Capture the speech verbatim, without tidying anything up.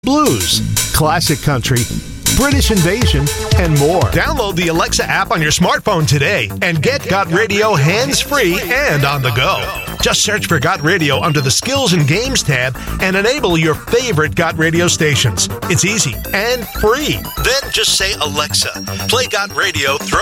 blues, classic country, British invasion, and more. Download the Alexa app on your smartphone today and get Got Radio hands-free and on the go. Just search for Got Radio under the Skills and Games tab and enable your favorite Got Radio stations. It's easy and free. Then just say, Alexa, play Got Radio, throw